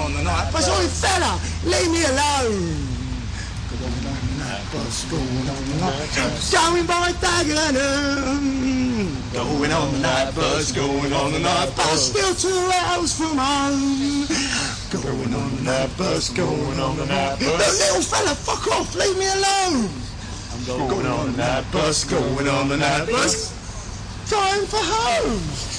on the night bus. Oi, fella, leave me alone. Going on the night bus, going by Dagenham. Going on the night bus, going on the night bus, still 2 hours from home. Going on the night bus, going on the night bus. Little fella, fuck off, leave me alone. I'm going on the night bus, going on the night bus. Time for home.